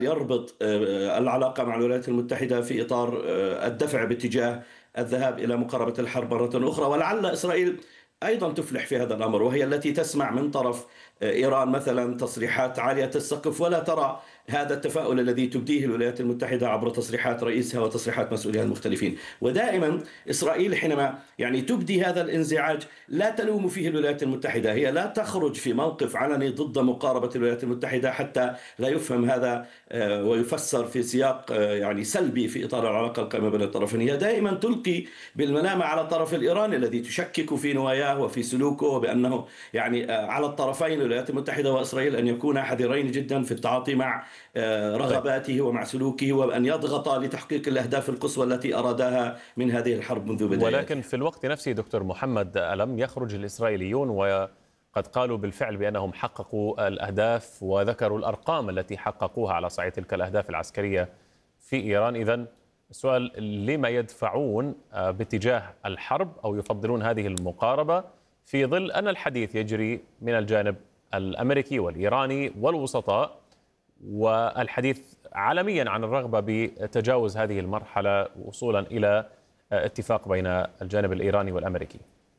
يربط العلاقة مع الولايات المتحدة في إطار الدفع باتجاه الذهاب إلى مقاربة الحرب مرة أخرى، ولعل إسرائيل أيضا تفلح في هذا الأمر، وهي التي تسمع من طرف إيران مثلا تصريحات عالية السقف، ولا ترى هذا التفاؤل الذي تبديه الولايات المتحدة عبر تصريحات رئيسها وتصريحات مسؤوليها المختلفين. ودائما إسرائيل حينما تبدي هذا الانزعاج لا تلوم فيه الولايات المتحدة، هي لا تخرج في موقف علني ضد مقاربة الولايات المتحدة حتى لا يفهم هذا ويفسر في سياق سلبي في إطار العلاقة القائمة بين الطرفين. هي دائما تلقي بالملامة على الطرف الإيراني الذي تشكك في نواياه وفي سلوكه، وبأنه على الطرفين الولايات المتحدة وإسرائيل أن يكونا حذرين جدا في التعاطي مع طيب. رغباته ومع سلوكه، وأن يضغط لتحقيق الأهداف القصوى التي أرادها من هذه الحرب منذ ولكن بدايتها. في الوقت نفسه دكتور محمد، ألم يخرج الإسرائيليون وقد قالوا بالفعل بأنهم حققوا الأهداف وذكروا الأرقام التي حققوها على صعيد تلك الأهداف العسكرية في إيران؟ إذن السؤال: لما يدفعون باتجاه الحرب أو يفضلون هذه المقاربة في ظل أن الحديث يجري من الجانب الأمريكي والإيراني والوسطاء، والحديث عالميا عن الرغبة بتجاوز هذه المرحلة وصولا إلى اتفاق بين الجانب الإيراني والأمريكي؟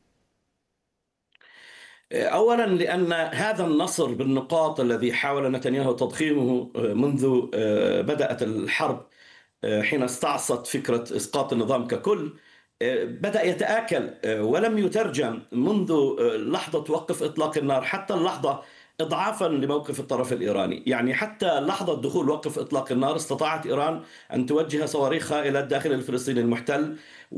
أولا لأن هذا النصر بالنقاط الذي حاول نتنياهو تضخيمه منذ بدأت الحرب، حين استعصت فكرة إسقاط النظام ككل، بدأ يتآكل ولم يترجم منذ لحظة وقف إطلاق النار حتى اللحظة إضعافا لموقف الطرف الإيراني. حتى لحظة دخول وقف إطلاق النار استطاعت إيران أن توجه صواريخها إلى الداخل الفلسطيني المحتل،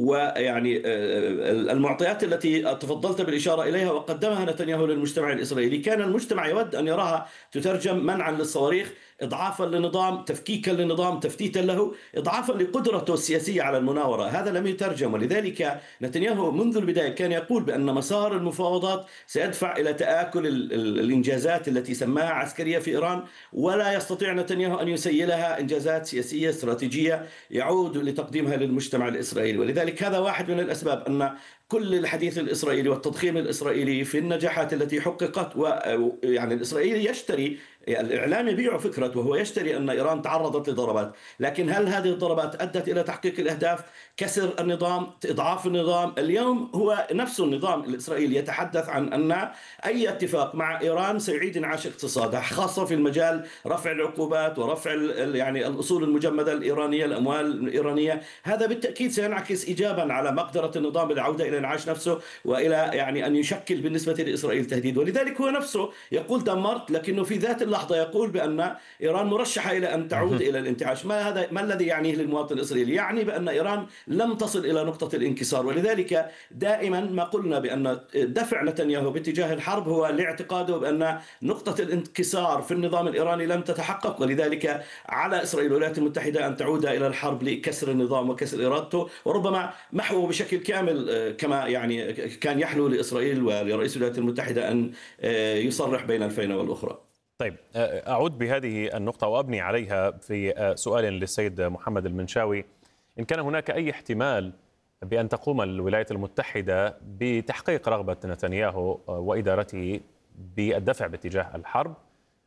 المعطيات التي تفضلت بالإشارة إليها وقدمها نتنياهو للمجتمع الإسرائيلي كان المجتمع يود أن يراها تترجم منعا للصواريخ، إضعافا للنظام، تفكيكا للنظام، تفتيتا له، إضعافا لقدرته السياسية على المناورة. هذا لم يترجم، ولذلك نتنياهو منذ البداية كان يقول بأن مسار المفاوضات سيدفع إلى تآكل الإنجازات التي سماها عسكرية في إيران، ولا يستطيع نتنياهو أن يسيلها إنجازات سياسية استراتيجية يعود لتقديمها للمجتمع الإسرائيلي. ولذلك هذا واحد من الأسباب أن كل الحديث الإسرائيلي والتضخيم الإسرائيلي في النجاحات التي حققت، الإسرائيلي يشتري، الإعلام يبيع فكرة وهو يشتري أن إيران تعرضت لضربات، لكن هل هذه الضربات أدت إلى تحقيق الأهداف؟ كسر النظام، إضعاف النظام. اليوم هو نفس النظام الإسرائيلي يتحدث عن أن أي اتفاق مع إيران سيعيد انعاش اقتصادها، خاصة في المجال رفع العقوبات ورفع الأصول المجمدة الإيرانية، الأموال الإيرانية. هذا بالتأكيد سينعكس إيجابا على مقدرة النظام بالعودة إلى انعاش نفسه، وإلى أن يشكل بالنسبة لإسرائيل تهديد. ولذلك هو نفسه يقول دمرت، لكنه في ذات اللحظة يقول بأن إيران مرشحة إلى أن تعود إلى الانتعاش. ما الذي يعنيه للمواطن الإسرائيلي؟ يعني بأن إيران لم تصل إلى نقطة الانكسار. ولذلك دائما ما قلنا بأن دفع نتنياهو باتجاه الحرب هو لاعتقاده بأن نقطة الانكسار في النظام الإيراني لم تتحقق، ولذلك على إسرائيل والولايات المتحدة أن تعود إلى الحرب لكسر النظام وكسر إرادته، وربما محوه بشكل كامل، كما كان يحلو لإسرائيل ولرئيس الولايات المتحدة أن يصرح بين الفينة والأخرى. طيب، أعود بهذه النقطة وأبني عليها في سؤال للسيد محمد المنشاوي: إن كان هناك أي احتمال بأن تقوم الولايات المتحدة بتحقيق رغبة نتنياهو وإدارته بالدفع باتجاه الحرب،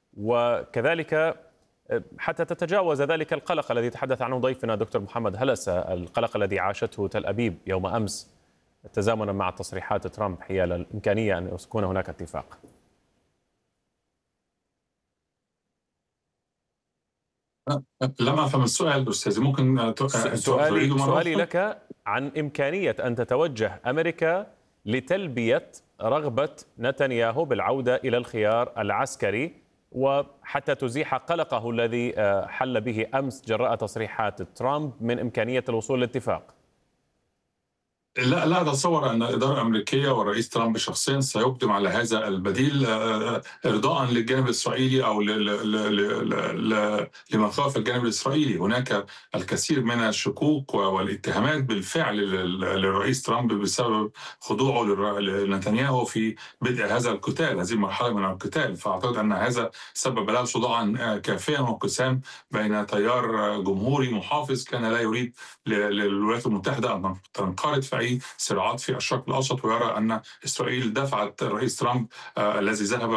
وكذلك حتى تتجاوز ذلك القلق الذي تحدث عنه ضيفنا دكتور محمد هلسة، القلق الذي عاشته تل أبيب يوم أمس تزامنا مع تصريحات ترامب حيال الإمكانية أن يكون هناك اتفاق؟ لم أفهم السؤال أستاذي، ممكن تعيده مرة سؤالي أخرى؟ لك عن إمكانية أن تتوجه أمريكا لتلبية رغبة نتنياهو بالعودة إلى الخيار العسكري، وحتى تزيح قلقه الذي حل به أمس جراء تصريحات ترامب من إمكانية الوصول لاتفاق. لا أتصور أن الإدارة الأمريكية والرئيس ترامب شخصيا سيقدم على هذا البديل إرضاء للجانب الإسرائيلي أو لمخاوف الجانب الإسرائيلي. هناك الكثير من الشكوك والاتهامات بالفعل للرئيس ترامب بسبب خضوعه لنتنياهو في بدء هذا القتال، هذه المرحلة من القتال. فأعتقد أن هذا سبب له صداعا كافيا وانقسام بين تيار جمهوري محافظ كان لا يريد للولايات المتحدة أن تنقرض في أي أي صراعات في الشرق الأوسط، ويرى أن إسرائيل دفعت الرئيس ترامب الذي ذهب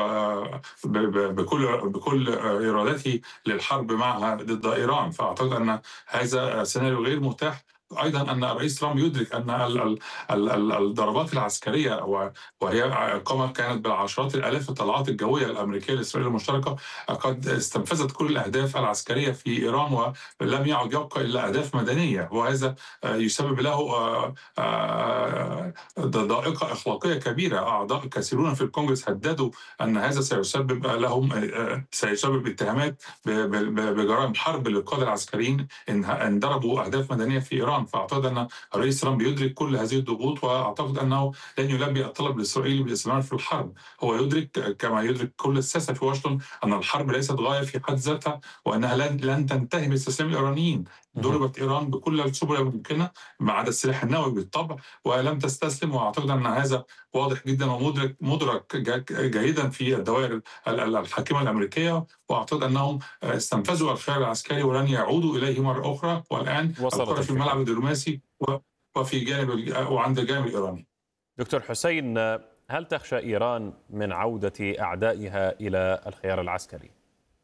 بكل إرادته للحرب معها ضد إيران. فأعتقد أن هذا سيناريو غير متاح. أيضا أن الرئيس ترامب يدرك أن الضربات العسكرية، وهي كانت بالعشرات الآلاف الطلعات الجوية الأمريكية الإسرائيلية المشتركة، قد استنفذت كل الأهداف العسكرية في إيران، ولم يعد يبقى إلا أهداف مدنية، وهذا يسبب له ضائقة أخلاقية كبيرة. أعضاء كثيرون في الكونغرس هددوا أن هذا سيسبب لهم اتهامات بجرائم حرب للقادة العسكريين إن ضربوا أهداف مدنية في إيران. فأعتقد أن الرئيس ترامب يدرك كل هذه الضغوط، وأعتقد أنه لن يلبي الطلب الإسرائيلي بالاستمرار في الحرب. هو يدرك كما يدرك كل الساسة في واشنطن أن الحرب ليست غاية في حد ذاتها، وأنها لن تنتهي باستسلام الإيرانيين. ضربت إيران بكل السبل الممكنة ما عدا السلاح النووي بالطبع، ولم تستسلم. وأعتقد أن هذا واضح جدا ومدرك جيدا في الدوائر الحاكمة الأمريكية، وأعتقد أنهم استنفذوا الخيار العسكري ولن يعودوا إليه مرة أخرى. والآن الكرة في الملعب الدبلوماسي وعند الجانب الإيراني. دكتور حسين، هل تخشى إيران من عودة أعدائها إلى الخيار العسكري؟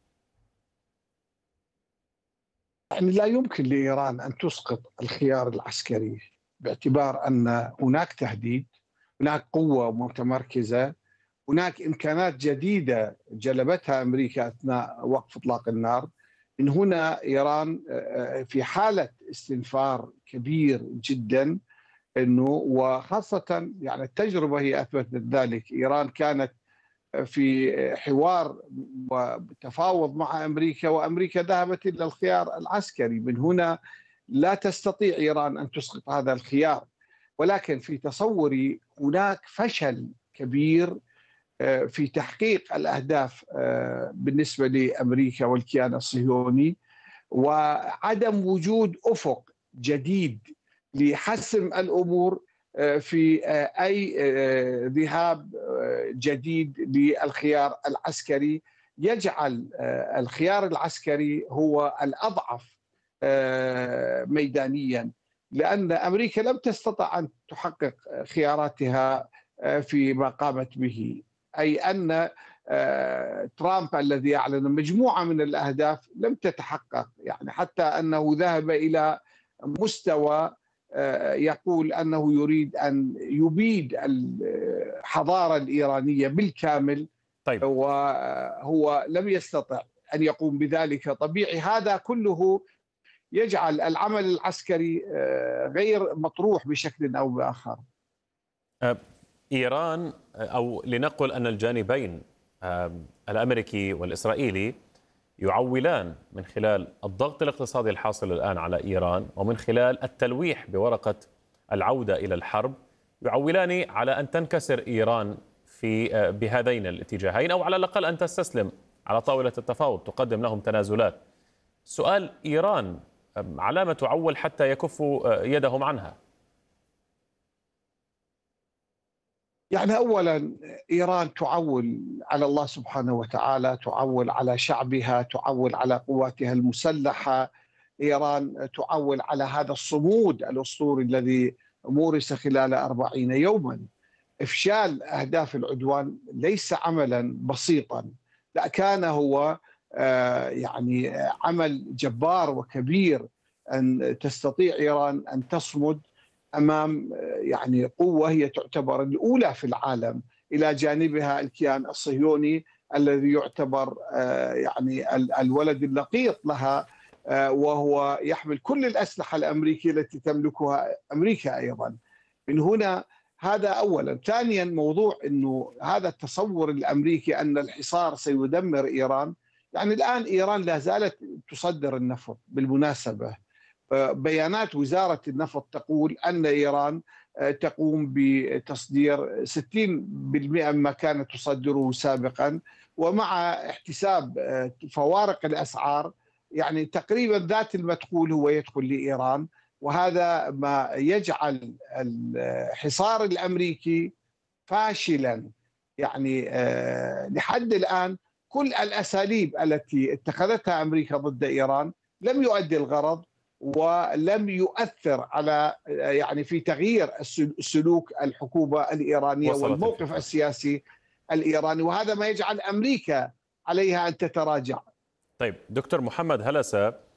يعني لا يمكن لإيران أن تسقط الخيار العسكري، باعتبار أن هناك تهديد، هناك قوة متمركزة، هناك إمكانات جديدة جلبتها أمريكا أثناء وقف إطلاق النار. من هنا إيران في حالة استنفار كبير جدا، وخاصة يعني التجربة هي أثبتت ذلك. إيران كانت في حوار وتفاوض مع أمريكا، وأمريكا ذهبت إلى الخيار العسكري. من هنا لا تستطيع إيران أن تسقط هذا الخيار، ولكن في تصوري هناك فشل كبير في تحقيق الأهداف بالنسبة لأمريكا والكيان الصهيوني، وعدم وجود أفق جديد لحسم الأمور في أي ذهاب جديد للخيار العسكري يجعل الخيار العسكري هو الأضعف ميدانيا، لأن أمريكا لم تستطع أن تحقق خياراتها فيما قامت به. أي أن ترامب الذي أعلن مجموعة من الأهداف لم تتحقق، يعني حتى أنه ذهب إلى مستوى يقول أنه يريد أن يبيد الحضارة الإيرانية بالكامل. طيب. وهو لم يستطع أن يقوم بذلك. طبيعي هذا كله يجعل العمل العسكري غير مطروح بشكل أو بآخر. إيران، أو لنقل أن الجانبين الأمريكي والإسرائيلي يعولان من خلال الضغط الاقتصادي الحاصل الآن على إيران، ومن خلال التلويح بورقة العودة إلى الحرب، يعولان على أن تنكسر إيران بهذين الاتجاهين، أو على الأقل أن تستسلم على طاولة التفاوض، تقدم لهم تنازلات. سؤال: إيران على ما تعول حتى يكفوا يدهم عنها؟ يعني أولا إيران تعول على الله سبحانه وتعالى، تعول على شعبها، تعول على قواتها المسلحة. إيران تعول على هذا الصمود الأسطوري الذي مورس خلال 40 يوما. إفشال أهداف العدوان ليس عملا بسيطا، لا، كان هو يعني عمل جبار وكبير أن تستطيع إيران أن تصمد أمام يعني قوة هي تعتبر الأولى في العالم، إلى جانبها الكيان الصهيوني الذي يعتبر يعني الولد اللقيط لها، وهو يحمل كل الأسلحة الأمريكية التي تملكها أمريكا أيضا. من هنا هذا أولا. ثانيا، موضوع أنه هذا التصور الأمريكي أن الحصار سيدمر إيران. يعني الآن إيران لا زالت تصدر النفط. بالمناسبة بيانات وزارة النفط تقول أن إيران تقوم بتصدير 60% مما كانت تصدره سابقا، ومع احتساب فوارق الأسعار يعني تقريبا ذات المدخول هو يدخل لإيران. وهذا ما يجعل الحصار الأمريكي فاشلا. يعني لحد الآن كل الأساليب التي اتخذتها أمريكا ضد إيران لم يؤدي الغرض، ولم يؤثر على يعني في تغيير سلوك الحكومة الإيرانية والموقف السياسي الإيراني، وهذا ما يجعل أمريكا عليها أن تتراجع. طيب دكتور محمد هلسة،